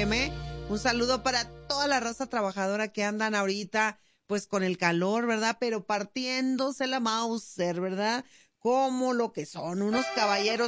Perdóname. Un saludo para toda la raza trabajadora que andan ahorita, pues con el calor, ¿verdad? Pero partiéndose la Mauser, ¿verdad? Como lo que son, unos caballeros.